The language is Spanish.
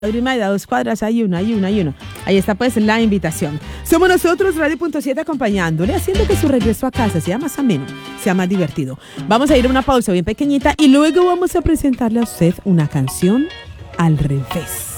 Prima de 2 cuadras, hay uno. Ahí está pues la invitación. Somos nosotros, Radio.7, acompañándole, haciendo que su regreso a casa sea más ameno, sea más divertido. Vamos a ir a una pausa bien pequeñita y luego vamos a presentarle a usted una canción al revés.